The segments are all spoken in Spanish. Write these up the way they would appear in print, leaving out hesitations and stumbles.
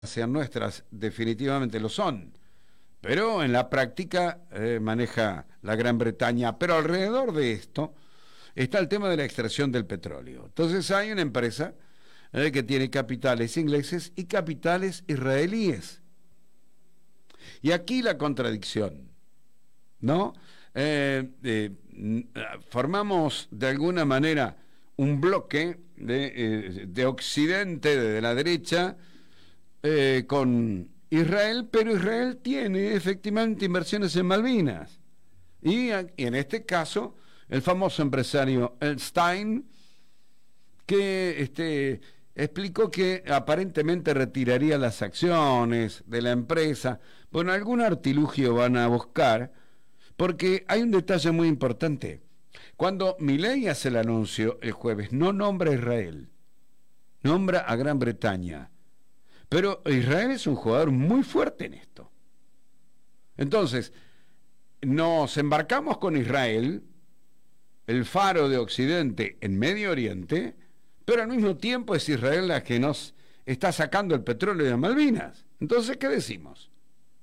sean nuestras, definitivamente lo son, pero en la práctica maneja la Gran Bretaña. Pero alrededor de esto está el tema de la extracción del petróleo. Entonces hay una empresa que tiene capitales ingleses y capitales israelíes. Y aquí la contradicción, ¿no? Formamos de alguna manera un bloque de Occidente, de la derecha, con Israel, pero Israel tiene efectivamente inversiones en Malvinas. Y en este caso, el famoso empresario Epstein, que explicó que aparentemente retiraría las acciones de la empresa. Bueno, algún artilugio van a buscar, porque hay un detalle muy importante. Cuando Milei hace el anuncio el jueves, no nombra a Israel, nombra a Gran Bretaña. Pero Israel es un jugador muy fuerte en esto. Entonces, nos embarcamos con Israel, el faro de Occidente en Medio Oriente, pero al mismo tiempo es Israel la que nos está sacando el petróleo de Malvinas. Entonces, ¿qué decimos?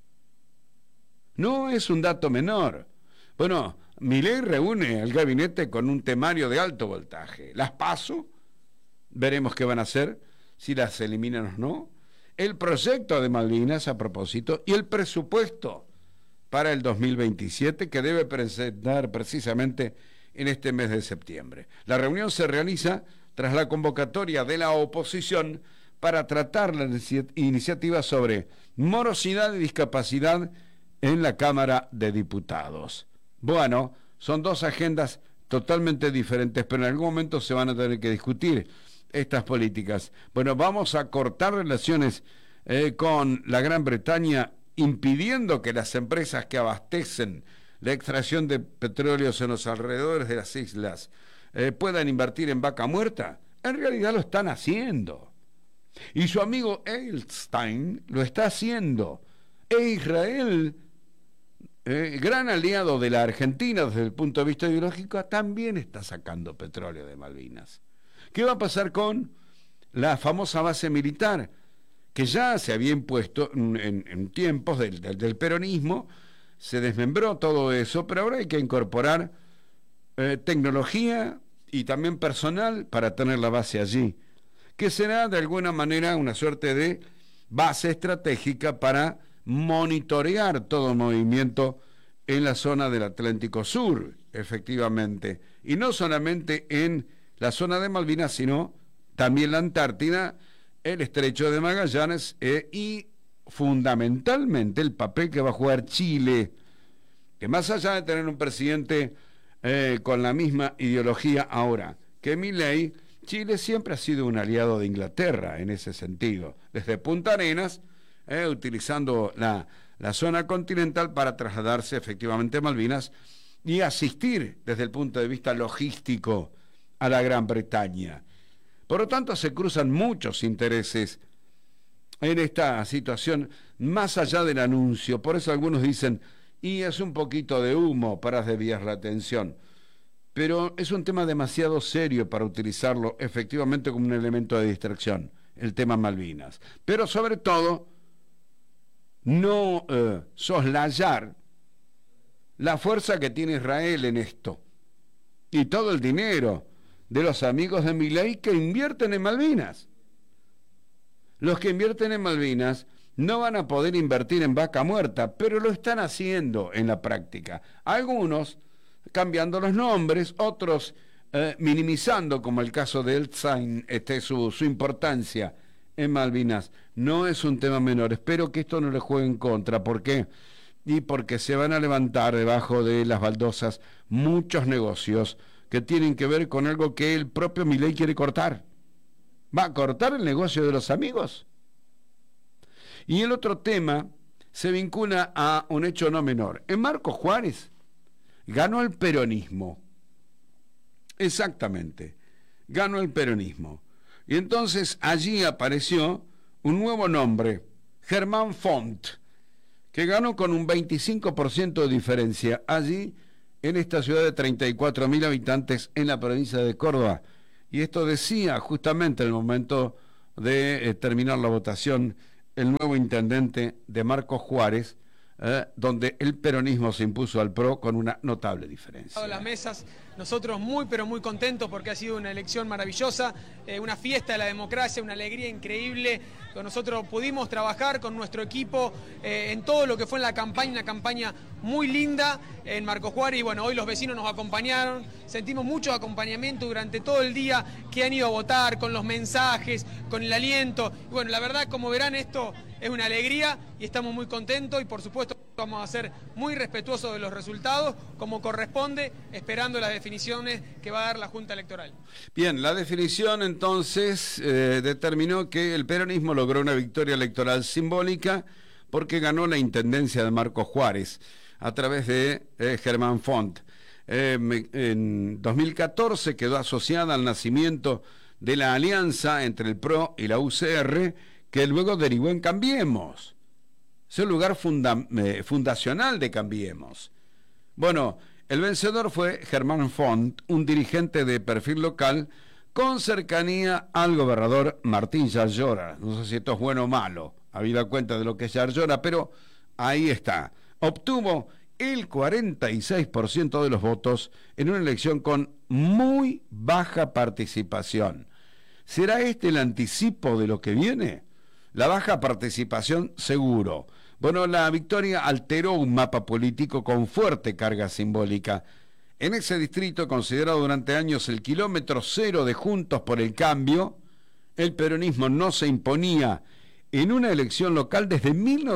No es un dato menor. Bueno, Milei reúne al gabinete con un temario de alto voltaje. Las PASO, veremos qué van a hacer, si las eliminan o no. El proyecto de Malvinas, a propósito, y el presupuesto para el 2027, que debe presentar precisamente en este mes de septiembre. La reunión se realiza tras la convocatoria de la oposición para tratar la iniciativa sobre morosidad y discapacidad en la Cámara de Diputados. Bueno, son dos agendas totalmente diferentes, pero en algún momento se van a tener que discutir estas políticas. Bueno, vamos a cortar relaciones con la Gran Bretaña, impidiendo que las empresas que abastecen la extracción de petróleos en los alrededores de las islas puedan invertir en vaca muerta. En realidad lo están haciendo. Y su amigo Epstein lo está haciendo. E Israel, gran aliado de la Argentina desde el punto de vista ideológico, también está sacando petróleo de Malvinas. ¿Qué va a pasar con la famosa base militar que ya se había impuesto en tiempos del peronismo? Se desmembró todo eso, pero ahora hay que incorporar tecnología y también personal para tener la base allí, que será de alguna manera una suerte de base estratégica para monitorear todo movimiento en la zona del Atlántico Sur, efectivamente, y no solamente en la zona de Malvinas, sino también la Antártida, el Estrecho de Magallanes y fundamentalmente el papel que va a jugar Chile, que más allá de tener un presidente con la misma ideología ahora que Milei, Chile siempre ha sido un aliado de Inglaterra en ese sentido, desde Punta Arenas, utilizando la zona continental para trasladarse efectivamente a Malvinas y asistir desde el punto de vista logístico a la Gran Bretaña. Por lo tanto, se cruzan muchos intereses en esta situación, más allá del anuncio. Por eso algunos dicen, y es un poquito de humo para desviar la atención. Pero es un tema demasiado serio para utilizarlo efectivamente como un elemento de distracción, el tema Malvinas. Pero sobre todo, no soslayar la fuerza que tiene Israel en esto y todo el dinero de los amigos de Milei que invierten en Malvinas. Los que invierten en Malvinas no van a poder invertir en vaca muerta, pero lo están haciendo en la práctica. Algunos cambiando los nombres, otros minimizando, como el caso de Epstein, su importancia en Malvinas. No es un tema menor. Espero que esto no le juegue en contra. ¿Por qué? Y porque se van a levantar debajo de las baldosas muchos negocios que tienen que ver con algo que el propio Milei quiere cortar. ¿Va a cortar el negocio de los amigos? Y el otro tema se vincula a un hecho no menor. En Marcos Juárez ganó el peronismo. Exactamente, ganó el peronismo. Y entonces allí apareció un nuevo nombre, Germán Font, que ganó con un 25% de diferencia allí en esta ciudad de 34.000 habitantes en la provincia de Córdoba. Y esto decía justamente en el momento de terminar la votación el nuevo intendente de Marcos Juárez, donde el peronismo se impuso al PRO con una notable diferencia. Las mesas, nosotros muy pero muy contentos porque ha sido una elección maravillosa, una fiesta de la democracia, una alegría increíble. Nosotros pudimos trabajar con nuestro equipo en todo lo que fue en la campaña, una campaña muy linda en Marcos Juárez, y bueno, hoy los vecinos nos acompañaron, sentimos mucho acompañamiento durante todo el día, que han ido a votar, con los mensajes, con el aliento, y bueno, la verdad, como verán, esto es una alegría y estamos muy contentos, y por supuesto vamos a ser muy respetuosos de los resultados, como corresponde, esperando las definiciones que va a dar la Junta Electoral. Bien, la definición entonces determinó que el peronismo logró una victoria electoral simbólica porque ganó la intendencia de Marcos Juárez a través de Germán Font. En 2014 quedó asociada al nacimiento de la alianza entre el PRO y la UCR, que luego derivó en Cambiemos. Es el lugar fundacional de Cambiemos. Bueno, el vencedor fue Germán Font, un dirigente de perfil local con cercanía al gobernador Martín Yarlora. No sé si esto es bueno o malo, habida cuenta de lo que es Yarlora, pero ahí está. Obtuvo el 46% de los votos en una elección con muy baja participación. ¿Será este el anticipo de lo que viene? La baja participación, seguro. Bueno, la victoria alteró un mapa político con fuerte carga simbólica. En ese distrito, considerado durante años el kilómetro cero de Juntos por el Cambio, el peronismo no se imponía en una elección local desde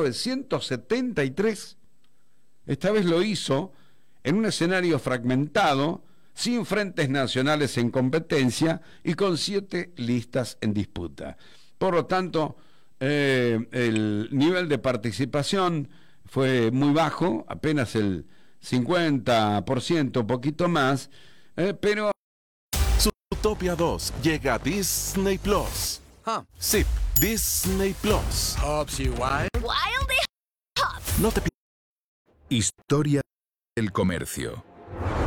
1973. Esta vez lo hizo en un escenario fragmentado, sin frentes nacionales en competencia y con 7 listas en disputa. Por lo tanto, el nivel de participación fue muy bajo, apenas el 50%, un poquito más, pero... Zootopia 2 llega a Disney Plus. Sí, Disney Plus. No te Historia del comercio.